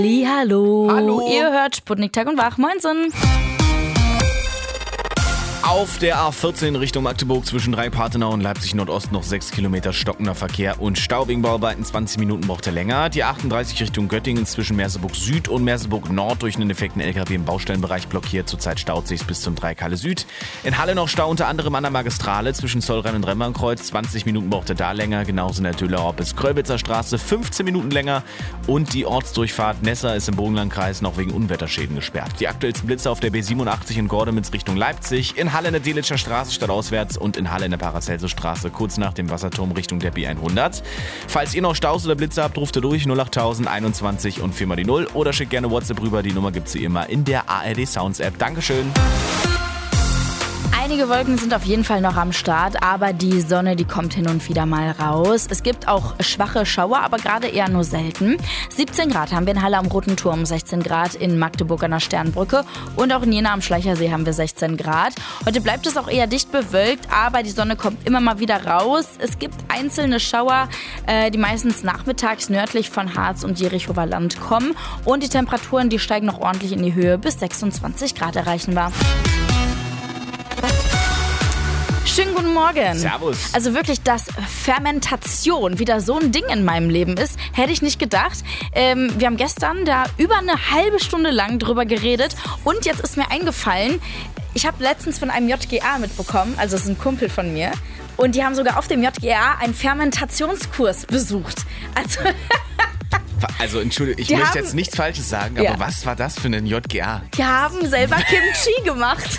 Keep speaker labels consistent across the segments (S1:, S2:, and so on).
S1: Hallo.
S2: Hallo.
S1: Ihr hört Sputnik Tag und Wach. Moinsen.
S2: Auf der A14 Richtung Magdeburg zwischen Rheinpartenau und Leipzig Nordost noch 6 Kilometer stockender Verkehr und Stau wegen Bauarbeiten. 20 Minuten braucht er länger. Die 38 Richtung Göttingen zwischen Merseburg Süd und Merseburg Nord durch einen defekten LKW im Baustellenbereich blockiert. Zurzeit staut sich's bis zum Dreikalle Süd. In Halle noch Stau unter anderem an der Magistrale zwischen Zollrhein und Remmernkreuz. 20 Minuten braucht er da länger. Genauso in der Düllerau bis Kröllwitzer Straße 15 Minuten länger. Und die Ortsdurchfahrt Nessa ist im Burgenlandkreis noch wegen Unwetterschäden gesperrt. Die aktuellsten Blitze auf der B87 in Gordemitz Richtung Leipzig. In Halle in der Delitzscher Straße stadtauswärts und in Halle in der Paracelsusstraße kurz nach dem Wasserturm Richtung der B100. Falls ihr noch Staus oder Blitze habt, ruft ihr durch 08000 21 und 4 mal die 0 oder schickt gerne WhatsApp rüber. Die Nummer gibt's wie immer in der ARD Sounds App. Dankeschön.
S1: Einige Wolken sind auf jeden Fall noch am Start, aber die Sonne, die kommt hin und wieder mal raus. Es gibt auch schwache Schauer, aber gerade eher nur selten. 17 Grad haben wir in Halle am Roten Turm, 16 Grad in Magdeburg an der Sternbrücke und auch in Jena am Schleichersee haben wir 16 Grad. Heute bleibt es auch eher dicht bewölkt, aber die Sonne kommt immer mal wieder raus. Es gibt einzelne Schauer, die meistens nachmittags nördlich von Harz und Jerichower Land kommen und die Temperaturen, die steigen noch ordentlich in die Höhe, bis 26 Grad erreichen wir. Schönen guten Morgen.
S2: Servus.
S1: Also wirklich, dass Fermentation wieder so ein Ding in meinem Leben ist, hätte ich nicht gedacht. Wir haben gestern da über eine halbe Stunde lang drüber geredet und jetzt ist mir eingefallen, ich habe letztens von einem JGA mitbekommen, also das ist ein Kumpel von mir, und die haben sogar auf dem JGA einen Fermentationskurs besucht.
S2: Also Entschuldigung, ich möchte jetzt nichts Falsches sagen, aber was war das für ein JGA?
S1: Die haben selber Kimchi gemacht.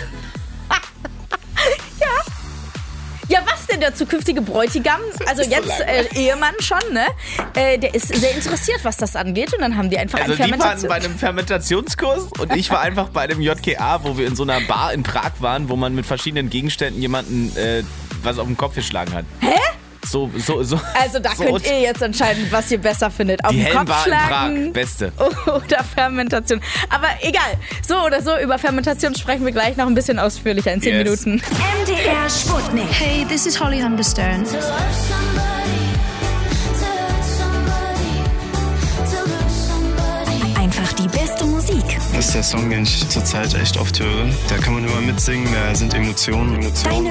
S1: Ja, was denn der zukünftige Bräutigam? Also jetzt Ehemann schon, ne? Der ist sehr interessiert, was das angeht. Und dann haben die einfach einen
S2: Fermentation. Die waren bei einem Fermentationskurs und ich war einfach bei dem JGA, wo wir in so einer Bar in Prag waren, wo man mit verschiedenen Gegenständen jemanden was auf den Kopf geschlagen hat.
S1: Hä?
S2: So.
S1: Also da könnt ihr jetzt entscheiden, was ihr besser findet. Auf
S2: die
S1: den Kopf schlagen
S2: in Prag, beste.
S1: Oder Fermentation. Aber egal, so oder so, über Fermentation sprechen wir gleich noch ein bisschen ausführlicher in 10 Minuten.
S3: MDR Sputnik.
S4: Hey, this is Holly Understone.
S3: Einfach die beste Musik.
S5: Das ist der Song, den ich zurzeit echt oft höre. Da kann man immer mitsingen, da sind Emotionen.
S3: Deine